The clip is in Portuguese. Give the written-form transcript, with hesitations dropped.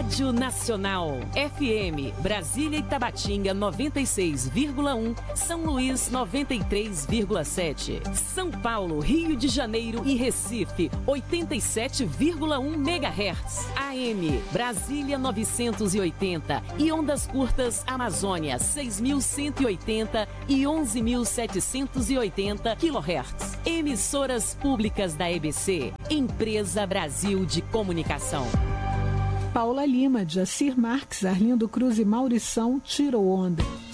Rádio Nacional. FM, Brasília e Tabatinga 96,1. São Luís 93,7. São Paulo, Rio de Janeiro e Recife 87,1 MHz. AM, Brasília 980 e ondas curtas Amazônia 6.180 e 11.780 kHz. Emissoras públicas da EBC, Empresa Brasil de Comunicação. Paula Lima, Jacir Marques, Arlindo Cruz e Maurição tirou onda.